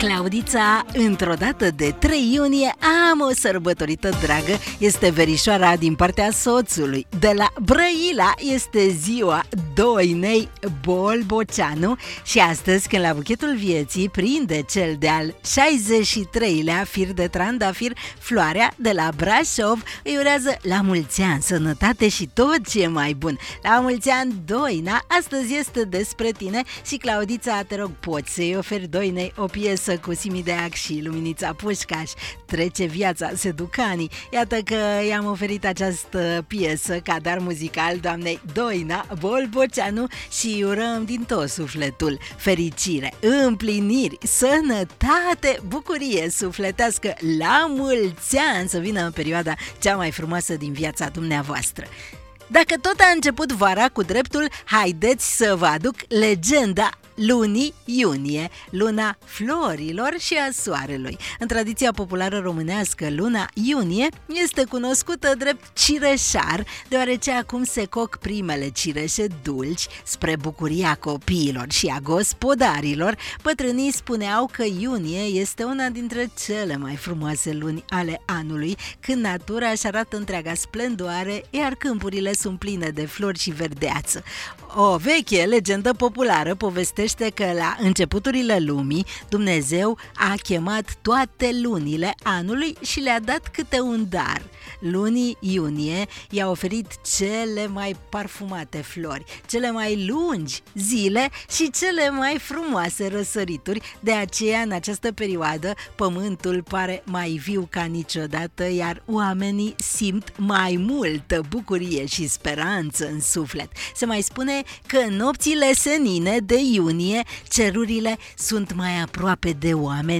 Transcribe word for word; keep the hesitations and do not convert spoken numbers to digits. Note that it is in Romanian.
Claudița, într-o dată de trei iunie am o sărbătorită dragă. Este verișoara din partea soțului. De la Brăila este ziua Doinei Bolboceanu. Și astăzi, când la buchetul vieții prinde cel de-al șaizeci și treilea fir de trandafir, Floarea de la Brașov îi urează la mulți ani, sănătate și tot ce e mai bun. La mulți ani, Doina, astăzi este despre tine. Și Claudița, te rog, poți să-i oferi Doinei o piesă cu Simi Deac și Luminița Pușcaș, Trece viața, Seducanii. Iată că i-am oferit această piesă ca dar muzical doamnei Doina Bolboceanu și urăm din tot sufletul fericire, împliniri, sănătate, bucurie sufletească, la mulți ani, să vină în perioada cea mai frumoasă din viața dumneavoastră. Dacă tot a început vara cu dreptul, haideți să vă aduc legenda lunii iunie, luna florilor și a soarelui. În tradiția populară românească, luna iunie este cunoscută drept cireșar, deoarece acum se coc primele cireșe dulci spre bucuria copiilor și a gospodarilor. Bătrânii spuneau că iunie este una dintre cele mai frumoase luni ale anului, când natura își arată întreaga splendoare, iar câmpurile sunt pline de flori și verdeață. O veche legendă populară povestește că la începuturile lumii Dumnezeu a chemat toate lunile anului și le-a dat câte un dar. Lunii iunie i-a oferit cele mai parfumate flori, cele mai lungi zile și cele mai frumoase răsărituri. De aceea, în această perioadă, pământul pare mai viu ca niciodată, iar oamenii simt mai multă bucurie și speranță în suflet. Se mai spune că în nopțile senine de iunie cerurile sunt mai aproape de oameni